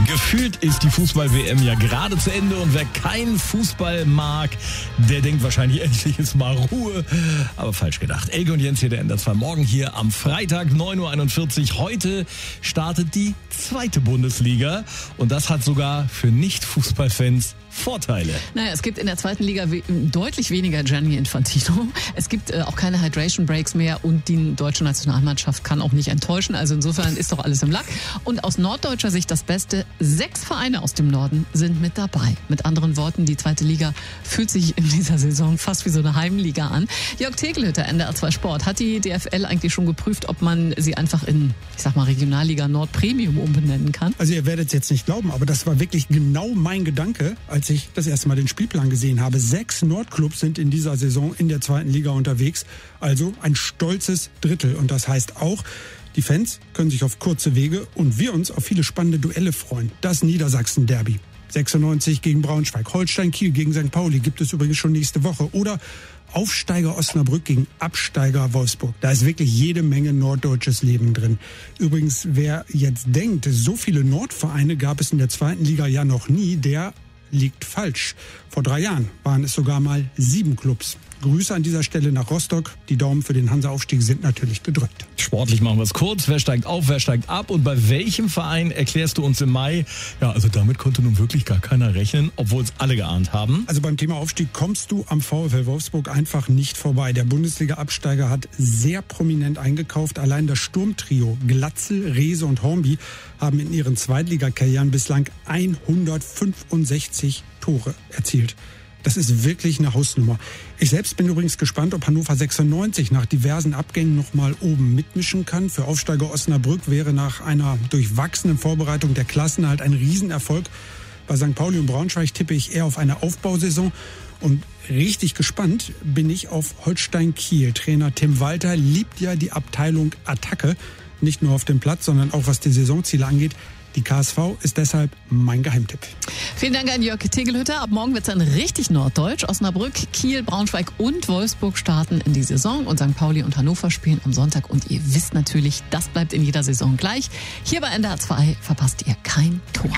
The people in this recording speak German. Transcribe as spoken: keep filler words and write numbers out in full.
Gefühlt ist die Fußball-W M ja gerade zu Ende und wer keinen Fußball mag, der denkt wahrscheinlich endlich ist mal Ruhe. Aber falsch gedacht. Elke und Jens hier, der ändert zwar morgen hier am Freitag neun Uhr einundvierzig. Heute startet die zweite Bundesliga und das hat sogar für Nicht-Fußballfans Vorteile. Naja, es gibt in der zweiten Liga we- deutlich weniger Gianni Infantino. Es gibt äh, auch keine Hydration Breaks mehr und die deutsche Nationalmannschaft kann auch nicht enttäuschen. Also insofern ist doch alles im Lack. Und aus norddeutscher Sicht das Beste, sechs Vereine aus dem Norden sind mit dabei. Mit anderen Worten, die zweite Liga fühlt sich in dieser Saison fast wie so eine Heimliga an. Jörg Tegelhütter, N D R zwei Sport, hat die D F L eigentlich schon geprüft, ob man sie einfach in, ich sag mal, Regionalliga Nord Premium umbenennen kann? Also ihr werdet es jetzt nicht glauben, aber das war wirklich genau mein Gedanke, als ich das erste Mal den Spielplan gesehen habe. Sechs Nordclubs sind in dieser Saison in der zweiten Liga unterwegs. Also ein stolzes Drittel. Und das heißt auch, die Fans können sich auf kurze Wege und wir uns auf viele spannende Duelle freuen. Das Niedersachsen-Derby. sechsundneunzig gegen Braunschweig. Holstein-Kiel gegen Sankt Pauli gibt es übrigens schon nächste Woche. Oder Aufsteiger Osnabrück gegen Absteiger Wolfsburg. Da ist wirklich jede Menge norddeutsches Leben drin. Übrigens, wer jetzt denkt, so viele Nordvereine gab es in der zweiten Liga ja noch nie, der liegt falsch. Vor drei Jahren waren es sogar mal sieben Clubs. Grüße an dieser Stelle nach Rostock. Die Daumen für den Hansa-Aufstieg sind natürlich gedrückt. Sportlich machen wir es kurz. Wer steigt auf, wer steigt ab und bei welchem Verein erklärst du uns im Mai? Ja, also damit konnte nun wirklich gar keiner rechnen, obwohl es alle geahnt haben. Also beim Thema Aufstieg kommst du am VfL Wolfsburg einfach nicht vorbei. Der Bundesliga-Absteiger hat sehr prominent eingekauft. Allein das Sturmtrio Glatzel, Rehse und Hornby haben in ihren Zweitligakarrieren bislang hundertfünfundsechzig Tore erzielt. Das ist wirklich eine Hausnummer. Ich selbst bin übrigens gespannt, ob Hannover sechsundneunzig nach diversen Abgängen noch mal oben mitmischen kann. Für Aufsteiger Osnabrück wäre nach einer durchwachsenen Vorbereitung der Klassenerhalt ein Riesenerfolg. Bei Sankt Pauli und Braunschweig tippe ich eher auf eine Aufbausaison. Und richtig gespannt bin ich auf Holstein-Kiel. Trainer Tim Walter liebt ja die Abteilung Attacke. Nicht nur auf dem Platz, sondern auch was die Saisonziele angeht. Die K S V ist deshalb mein Geheimtipp. Vielen Dank an Jörg Tegelhütter. Ab morgen wird es dann richtig norddeutsch. Osnabrück, Kiel, Braunschweig und Wolfsburg starten in die Saison. Und Sankt Pauli und Hannover spielen am Sonntag. Und ihr wisst natürlich, das bleibt in jeder Saison gleich. Hier bei N D R zwei verpasst ihr kein Tor.